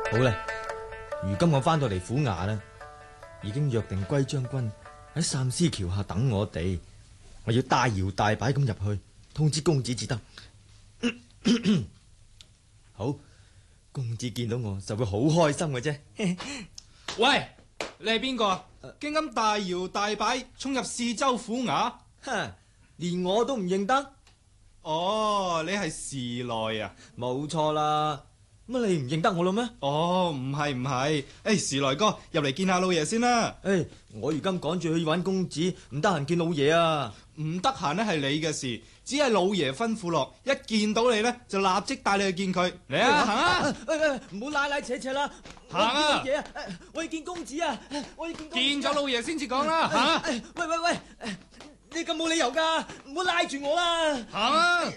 好啦，如今我翻到嚟府衙啦，已經約定歸將軍喺三司橋下等我哋，我要大搖大擺咁入去通知公子至得。好，公子見到我就會好開心嘅啫。 喂，你係邊個啊？竟咁大搖大擺衝入市州府衙？ 連我都唔認得？ 哦，你係時來啊？ 冇錯啦。乜你唔認得我啦咩？ 哦，唔係，時來哥入嚟見下老爺先啦。 我如今趕住去揾公子，唔得閒見老爺啊。 唔得閒咧係你嘅事，只係老爺吩咐落，一見到你咧就立即帶你去見佢。嚟啊，行啊！ 唔好拉拉扯扯啦， 行啊！ 我要見老爺啊！我要見公子啊！我要見公子。 見咗老爺先至講啦，行啊！ 喂，你咁冇理由噶，唔好拉住我啦！ 行啊！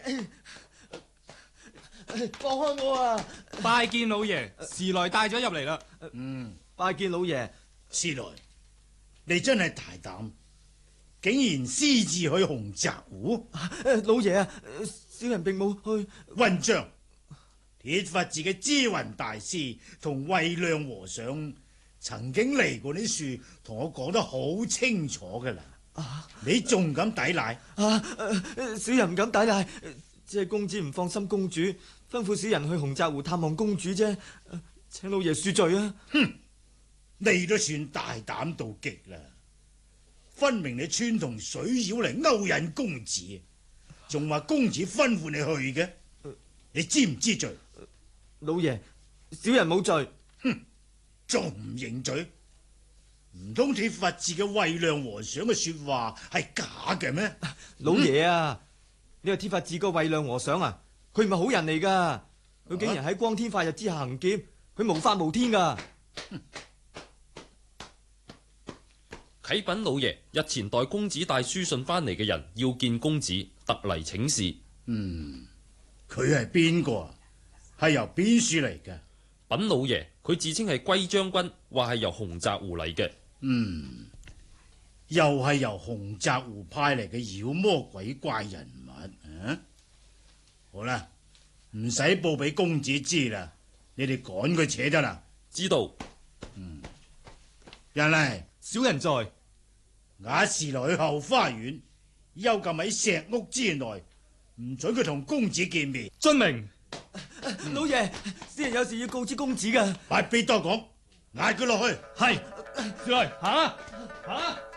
放開我啊！ 拜見老爺，時來帶咗入嚟啦。 拜見老爺。 時來，你真係大膽，竟然私自去洪澤湖。 老爺啊，小人並冇去。 混帳！鐵佛寺嘅知雲大師同慧亮和尚曾經嚟過啲樹，同我講得好清楚噶啦。你仲敢抵賴？ 小人唔敢抵賴，只係公子唔放心公主，吩咐小人去洪澤湖探望公主啫。請老爺恕罪啊！ 哼，你都算大膽到極啦！分明你串同水妖嚟勾引公子，仲話公子吩咐你去嘅，你知唔知罪？ 老爺，小人冇罪。 哼，仲唔認罪？唔通鐵佛寺嘅慧亮和尚嘅說話係假嘅咩？ 老爺啊，你話鐵佛寺個慧亮和尚啊，佢唔係好人嚟噶，佢竟然喺光天化日之下行劫，佢無法無天噶。 啟稟老爺，日前代公子帶書信翻嚟嘅人要見公子，特嚟請示。 佢係邊個啊？係由邊處嚟嘅？ 稟老爺，佢自稱係歸將軍，話係由洪澤湖嚟嘅。 又係由洪澤湖派嚟嘅妖魔鬼怪人物啊！好啦，唔使報俾公子知啦，你哋趕佢扯得啦。 知道。 人嚟， 小人在。 雅士來去後花園，幽禁喺石屋之內，唔准佢同公子見面。 遵命。 老爺，小人有事要告知公子噶。 不必多講，嗌佢落去。 係，小來行啊，行啊！